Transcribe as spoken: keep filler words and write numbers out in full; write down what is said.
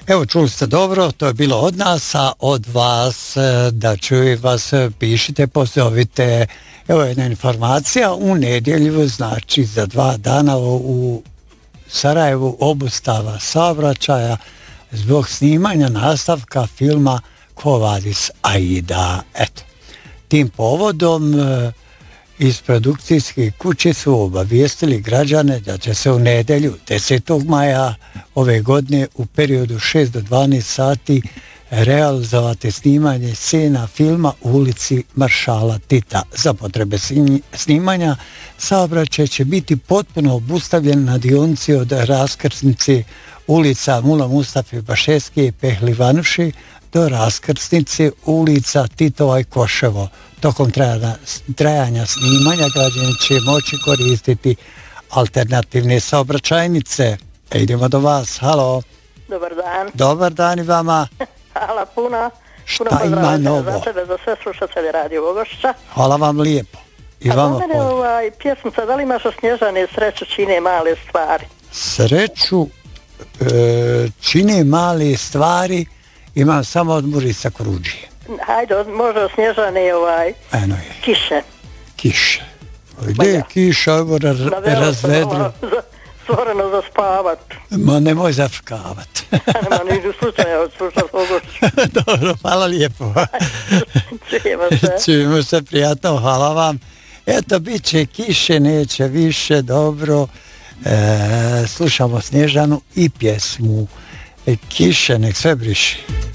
Evo, čuli ste dobro, to je bilo od nas, a od vas, da čuju vas, pišite, pozovite. Evo jedna informacija, u nedjelju, znači za dva dana u Sarajevu obustava saobraćaja zbog snimanja nastavka filma Ko Vadis Aida. Eto, tim povodom iz produkcijske kuće su obavijestili građane da će se u nedjelju desetog maja ove godine u periodu šest do dvanaest sati realizovati snimanje scena filma u ulici Maršala Tita. Za potrebe snimanja saobraćaj će biti potpuno obustavljen na dionici od raskrsnice ulica Mula Mustafe Bašeske i Pehlivanuši do raskrsnice ulica Titova i Koševo. Tokom trajanja, trajanja snimanja građani će moći koristiti alternativne saobraćajnice. E, idemo do vas. Halo. Dobar dan. Dobar dan i vama. Hvala puno. Šta puno ima novo? Za tebe, za sve slušatelje Radio Vogošća. Hvala vam lijepo. I A vama za mene ovaj, pjesmica, da li imaš o Snježane sreću čine male stvari? Sreću e, čine male stvari imam samo od Murisa Koruđije. Hajde, može o Snježane ovaj, Eno je. Kiše. Kiše. Gdje je kiša, evo razvedro. Stvoreno za spavat. Ma nemoj zafrkavat. Nema ni u slučaju, slušat Vogošću. Dobro, hvala lijepo. Čujemo se. Čujemo se, prijatno, hvala vam. Eto, bit će kiše, neće više, dobro. E, slušamo Snježanu i pjesmu Kiše, nek sve briši.